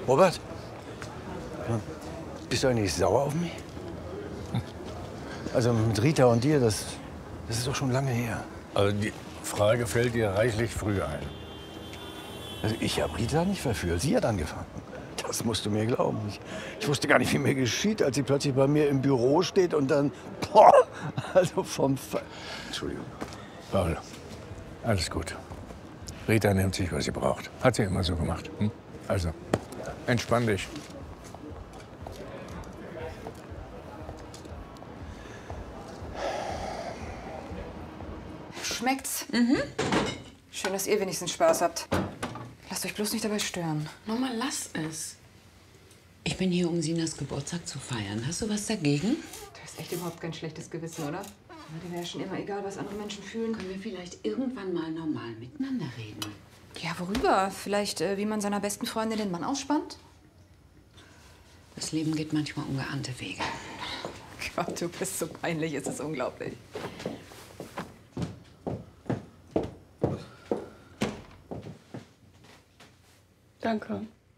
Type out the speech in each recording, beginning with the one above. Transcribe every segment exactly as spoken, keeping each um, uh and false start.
Robert? Bist du eigentlich sauer auf mich? Also mit Rita und dir, das, das ist doch schon lange her. Also die Frage fällt dir reichlich früh ein. Also ich habe Rita nicht verführt, sie hat angefangen. Das musst du mir glauben. Ich, ich wusste gar nicht, wie mir geschieht, als sie plötzlich bei mir im Büro steht und dann, boah, also vom Fall. Entschuldigung. Paul, alles gut. Rita nimmt sich, was sie braucht. Hat sie immer so gemacht. Hm? Also, entspann dich. Schmeckt's? Mhm. Schön, dass ihr wenigstens Spaß habt. Lasst euch bloß nicht dabei stören. Mama, lass es. Ich bin hier, um Sinas Geburtstag zu feiern. Hast du was dagegen? Du hast echt überhaupt kein schlechtes Gewissen, oder? Aber dir wäre schon immer egal, was andere Menschen fühlen. Können wir vielleicht irgendwann mal normal miteinander reden? Ja, worüber? Vielleicht, äh, wie man seiner besten Freundin den Mann ausspannt? Das Leben geht manchmal ungeahnte Wege. Gott, du bist so peinlich, es ist unglaublich. Danke.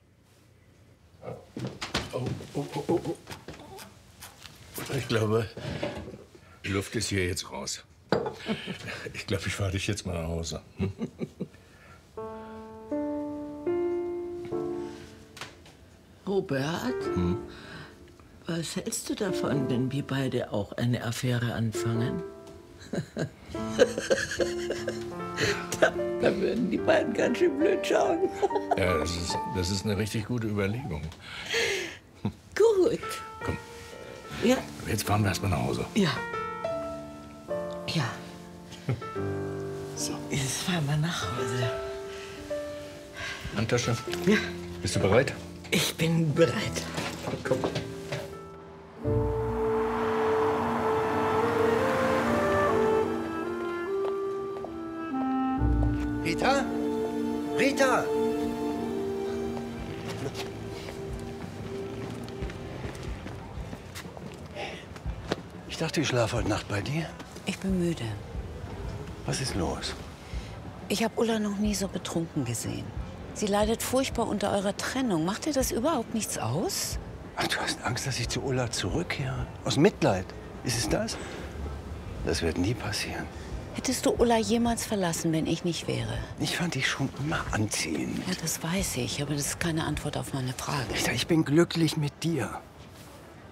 Oh, oh, oh, oh, oh. Ich glaube, die Luft ist hier jetzt raus. Ich glaube, ich fahre dich jetzt mal nach Hause. Hm? Robert, hm? Was hältst du davon, wenn wir beide auch eine Affäre anfangen? da, da würden die beiden ganz schön blöd schauen. Ja, das ist, das ist eine richtig gute Überlegung. Gut. Komm. Ja. Jetzt fahren wir erst mal nach Hause. Ja. Ja. So. Jetzt fahren wir nach Hause. Handtasche? Ja. Bist du bereit? Ich bin bereit. Komm. Rita? Rita! Ich dachte, ich schlafe heute Nacht bei dir. Ich bin müde. Was ist los? Ich habe Ulla noch nie so betrunken gesehen. Sie leidet furchtbar unter eurer Trennung. Macht dir das überhaupt nichts aus? Ach, du hast Angst, dass ich zu Ulla zurückkehre? Aus Mitleid? Ist es das? Das wird nie passieren. Hättest du Ulla jemals verlassen, wenn ich nicht wäre? Ich fand dich schon immer anziehend. Ja, das weiß ich, aber das ist keine Antwort auf meine Frage. Ich bin glücklich mit dir.